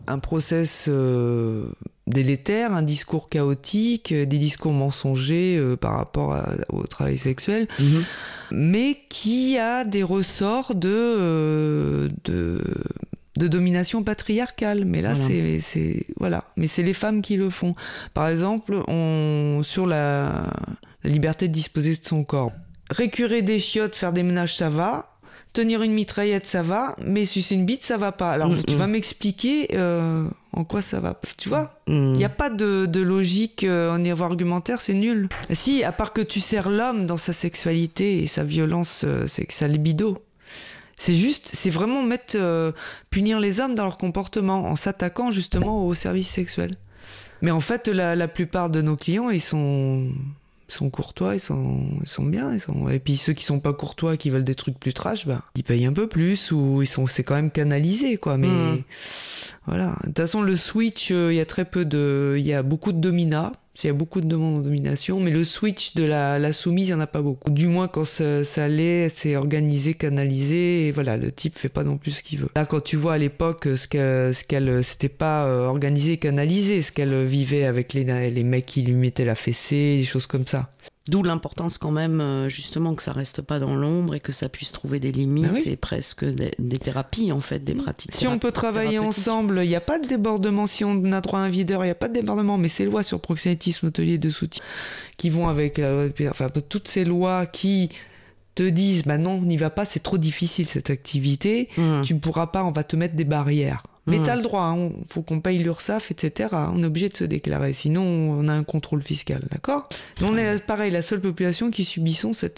un process délétère, un discours chaotique, des discours mensongers par rapport au travail sexuel, mais qui a des ressorts de domination patriarcale. Mais là, voilà. Mais c'est les femmes qui le font. Par exemple, sur la liberté de disposer de son corps. Récurer des chiottes, faire des ménages, ça va. Tenir une mitraillette, ça va, mais sucer une bite, ça va pas. Alors, tu vas m'expliquer en quoi ça va. Tu vois, il n'y a pas de logique en niveau argumentaire, c'est nul. Si, à part que tu sers l'homme dans sa sexualité et sa violence, sa libido. C'est vraiment punir les hommes dans leur comportement en s'attaquant justement aux services sexuels. Mais en fait, la plupart de nos clients, ils sont courtois, ils sont bien. Et puis ceux qui sont pas courtois, qui veulent des trucs plus trash, ils payent un peu plus ou c'est quand même canalisé, quoi. Mais voilà. De toute façon, le switch, il y a beaucoup de dominats. Il y a beaucoup de demandes en domination, mais le switch de la soumise, il n'y en a pas beaucoup. Du moins, quand ça l'est, c'est organisé, canalisé, et voilà, le type fait pas non plus ce qu'il veut. Là, quand tu vois à l'époque c'était pas organisé, canalisé, ce qu'elle vivait avec les mecs qui lui mettaient la fessée, des choses comme ça. D'où l'importance quand même, justement, que ça reste pas dans l'ombre et que ça puisse trouver des limites et presque des thérapies, en fait, des pratiques. Si on peut travailler ensemble, il n'y a pas de débordement. Si on a droit à un videur, il n'y a pas de débordement. Mais ces lois sur proxénétisme, hôtelier de soutien, qui vont avec la loi de... Enfin, toutes ces lois qui te disent, non, n'y va pas, c'est trop difficile cette activité, tu ne pourras pas, on va te mettre des barrières. Mais t'as le droit, faut qu'on paye l'URSSAF, etc. On est obligé de se déclarer, sinon on a un contrôle fiscal, d'accord ? Nous, on est pareil, la seule population qui subissons ce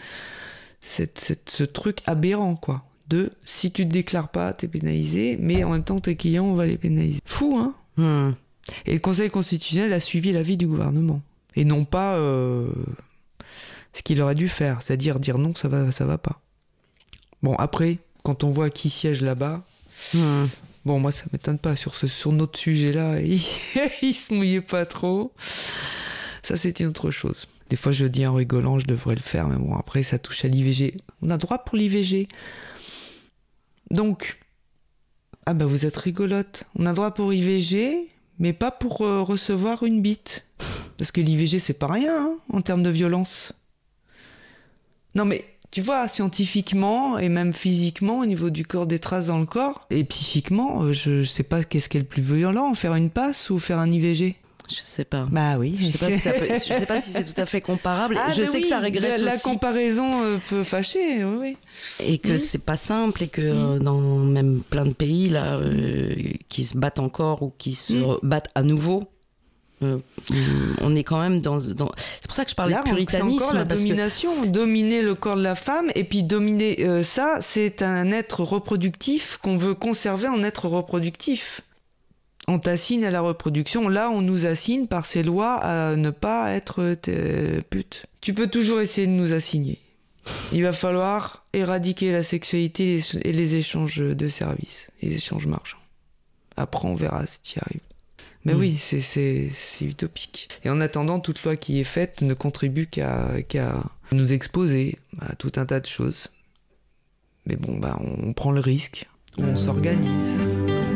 truc aberrant, quoi. Si tu te déclares pas, t'es pénalisé, mais en même temps tes clients, on va les pénaliser. Fou, hein ? Et le Conseil constitutionnel a suivi l'avis du gouvernement, et non pas ce qu'il aurait dû faire, c'est-à-dire dire non, ça va pas. Bon, après, quand on voit qui siège là-bas... Bon, moi, ça m'étonne pas. Sur notre sujet-là, il se mouillait pas trop. Ça, c'est une autre chose. Des fois, je dis en rigolant, je devrais le faire, mais bon, après, ça touche à l'IVG. On a droit pour l'IVG. Donc, vous êtes rigolote. On a droit pour IVG, mais pas pour recevoir une bite. Parce que l'IVG, c'est pas rien, en termes de violence. Non, mais... Tu vois, scientifiquement et même physiquement, au niveau du corps, des traces dans le corps, et psychiquement, je sais pas qu'est-ce qui est le plus violent, faire une passe ou faire un IVG ? Je sais pas. Oui. Je sais pas si c'est tout à fait comparable. Je sais que ça régresse aussi. La comparaison peut fâcher, oui. Et que c'est pas simple et que dans même plein de pays là, qui se battent encore ou qui se battent à nouveau, on est quand même dans... C'est pour ça que je parlais de puritanisme. C'est encore la domination, dominer le corps de la femme, et puis dominer ça, c'est un être reproductif qu'on veut conserver en être reproductif. On t'assigne à la reproduction, là on nous assigne par ces lois à ne pas être pute. Tu peux toujours essayer de nous assigner. Il va falloir éradiquer la sexualité et les échanges de services, les échanges marchands. Après on verra si tu y arrives. Mais oui, c'est utopique. Et en attendant, toute loi qui est faite ne contribue qu'à nous exposer à tout un tas de choses. Mais bon, on prend le risque, on s'organise.